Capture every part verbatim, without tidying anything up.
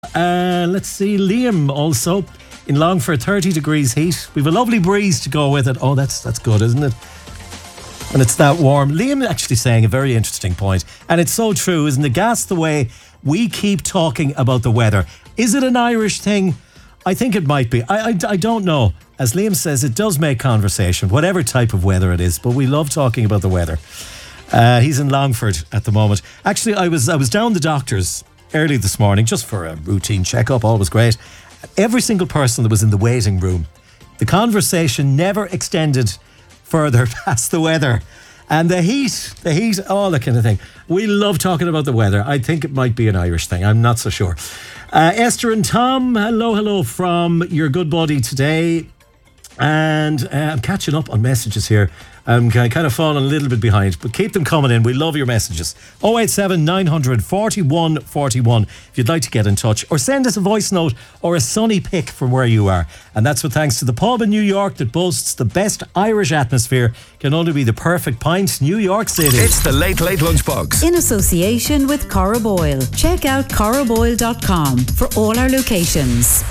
Uh, let's see, Liam also in Longford, thirty degrees heat. We've a lovely breeze to go with it. Oh, that's that's good, isn't it? When it's that warm. Liam actually saying a very interesting point, and it's so true, isn't it? Gas the way we keep talking about the weather. Is it an Irish thing? I think it might be. I, I, I don't know. As Liam says, it does make conversation, whatever type of weather it is, but we love talking about the weather. Uh, he's in Longford at the moment. Actually, I was I was down the doctor's early this morning just for a routine checkup, always great. Every single person that was in the waiting room, the conversation never extended further past the weather. And the heat, the heat, all that kind of thing. We love talking about the weather. I think it might be an Irish thing. I'm not so sure. Uh, Esther and Tom, hello, hello from your good buddy today. And uh, I'm catching up on messages here. I'm kind of falling a little bit behind, but keep them coming in. We love your messages. oh eight seven, nine hundred, forty-one forty-one if you'd like to get in touch, or send us a voice note or a sunny pic from where you are. And that's with thanks to the pub in New York that boasts the best Irish atmosphere. Can only be the perfect pint, New York City. It's the Late Late Lunchbox. In association with Corraboyle. Check out corraboyle dot com for all our locations.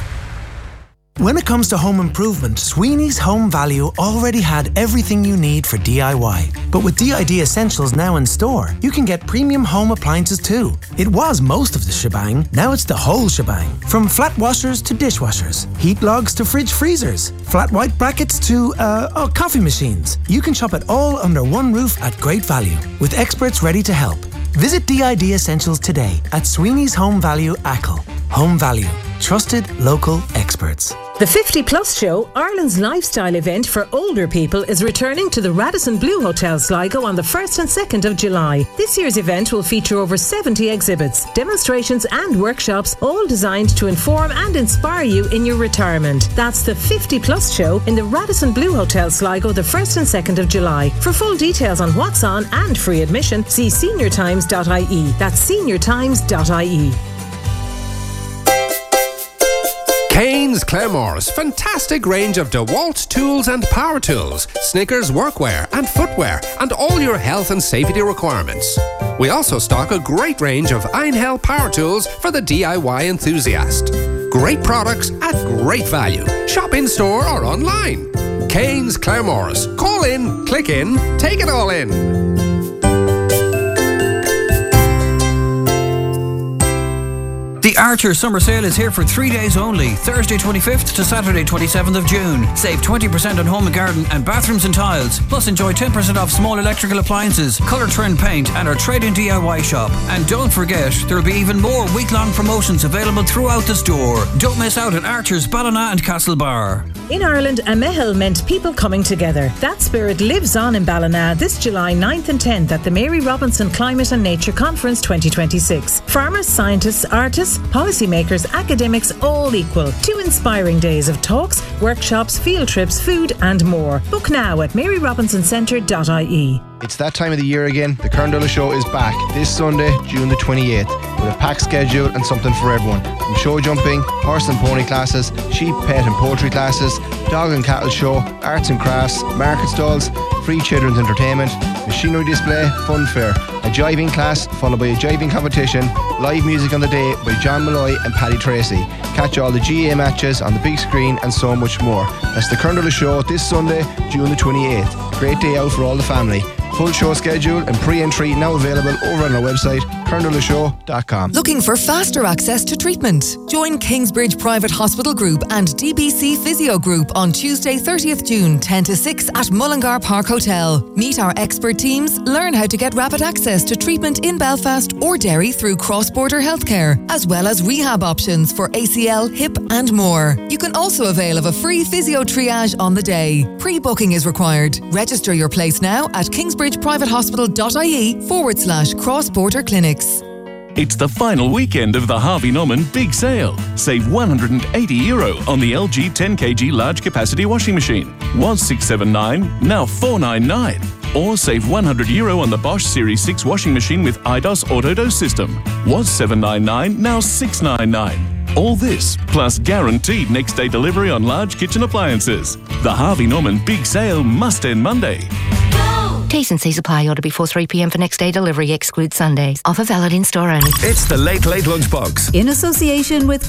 When it comes to home improvement, Sweeney's Home Value already had everything you need for D I Y. But with D I D Essentials now in store, you can get premium home appliances too. It was most of the shebang, now it's the whole shebang. From flat washers to dishwashers, heat logs to fridge freezers, flat white brackets to, uh, oh, coffee machines. You can shop it all under one roof at great value, with experts ready to help. Visit D I D Essentials today at Sweeney's Home Value Achill. Home Value. Trusted local experts. The fifty plus Show, Ireland's lifestyle event for older people, is returning to the Radisson Blu Hotel Sligo on the first and second of July. This year's event will feature over seventy exhibits, demonstrations and workshops, all designed to inform and inspire you in your retirement. That's the fifty plus Show in the Radisson Blu Hotel Sligo the first and second of July. For full details on what's on and free admission, see senior times dot I E. That's senior times dot I E. Kane's Claremores, fantastic range of DeWalt tools and power tools, Snickers workwear and footwear, and all your health and safety requirements. We also stock a great range of Einhell power tools for the D I Y enthusiast. Great products at great value. Shop in store or online. Kane's Claremores. Call in, click in, take it all in. The Archer Summer Sale is here for three days only, Thursday twenty-fifth to Saturday twenty-seventh of June. Save twenty percent on home and garden and bathrooms and tiles. Plus enjoy ten percent off small electrical appliances, colour trend paint and our trade-in D I Y shop. And don't forget, there will be even more week-long promotions available throughout the store. Don't miss out at Archer's Ballina and Castlebar. In Ireland, a mehel meant people coming together. That spirit lives on in Ballina this July ninth and tenth at the Mary Robinson Climate and Nature Conference twenty twenty-six. Farmers, scientists, artists, policymakers, academics, all equal. Two inspiring days of talks, workshops, field trips, food and more. Book now at mary robinson centre dot I E. It's that time of the year again. The Kern Show is back this Sunday, June the twenty-eighth, with a packed schedule and something for everyone. From show jumping, horse and pony classes, sheep, pet and poultry classes, dog and cattle show, arts and crafts, market stalls, free children's entertainment, machinery display, fun fair, a jiving class followed by a jiving competition, live music on the day by John Malloy and Paddy Tracy. Catch all the G A A matches on the big screen and so much more. That's the Kern Show this Sunday, June the twenty-eighth. Great day out for all the family. Full show schedule and pre-entry now available over on our website, kernel show dot com. Looking for faster access to treatment? Join Kingsbridge Private Hospital Group and D B C Physio Group on Tuesday thirtieth June ten to six at Mullingar Park Hotel. Meet our expert teams, learn how to get rapid access to treatment in Belfast or Derry through cross-border healthcare, as well as rehab options for A C L, hip and more. You can also avail of a free physio triage on the day. Pre-booking is required. Register your place now at Kingsbridge Private Hospital dot I E forward slash cross-border clinics. It's the final weekend of the Harvey Norman Big Sale. Save one hundred eighty euro on the L G ten kilogram large capacity washing machine. Was six seventy-nine, now four ninety-nine. Or save one hundred euro on the Bosch Series six washing machine with I D O S Autodose system. Was seven ninety-nine, now six ninety-nine. All this, plus guaranteed next day delivery on large kitchen appliances. The Harvey Norman Big Sale must end Monday. Go! Taste and C's apply. Order before three p m for next day delivery. Exclude Sundays. Offer valid in store only. It's the Late Late Lunch Box. In association with